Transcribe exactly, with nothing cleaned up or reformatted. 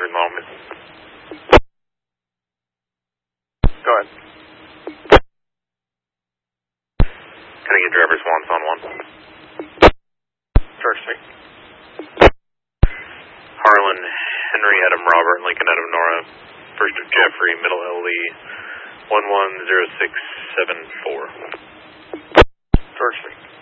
three moment. Go ahead. Can I get driver's wants on one? George three. Harlan, Henry, Adam, Robert, Lincoln, Adam, Nora, first of Jeffrey, middle L E, one one zero six seven four. George three.